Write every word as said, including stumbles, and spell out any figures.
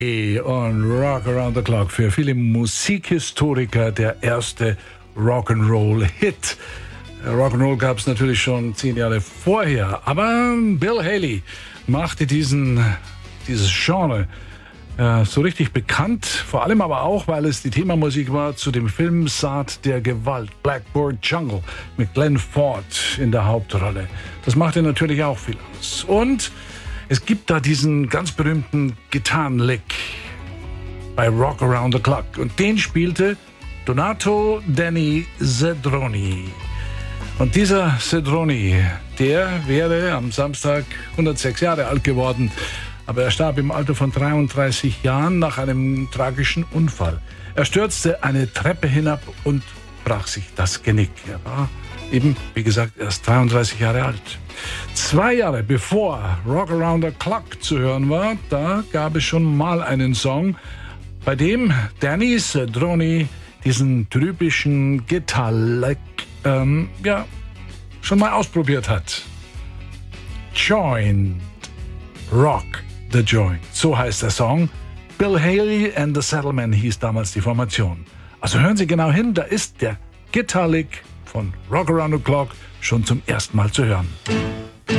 Und Rock Around the Clock, für viele Musikhistoriker der erste Rock'n'Roll-Hit. Rock'n'Roll gab es natürlich schon zehn Jahre vorher, aber Bill Haley machte diesen, dieses Genre äh, so richtig bekannt, vor allem aber auch, weil es die Themamusik war zu dem Film Saat der Gewalt, Blackboard Jungle, mit Glenn Ford in der Hauptrolle. Das machte natürlich auch viel aus. Und es gibt da diesen ganz berühmten Gitarrenlick bei Rock Around the Clock. Und den spielte Donato Danny Zedroni. Und dieser Zedroni, der wäre am Samstag hundertsechs Jahre alt geworden. Aber er starb im Alter von dreiunddreißig Jahren nach einem tragischen Unfall. Er stürzte eine Treppe hinab und brach sich das Genick. Er war eben, wie gesagt, erst dreiunddreißig Jahre alt. Zwei Jahre bevor Rock Around the Clock zu hören war, da gab es schon mal einen Song, bei dem Danny Zedroni diesen typischen Gitarrenlick ähm, ja, schon mal ausprobiert hat. Joint Rock the Joint, so heißt der Song. Bill Haley and the Settlement hieß damals die Formation. Also hören Sie genau hin, da ist der Gitarrenlick von Rock Around the Clock schon zum ersten Mal zu hören.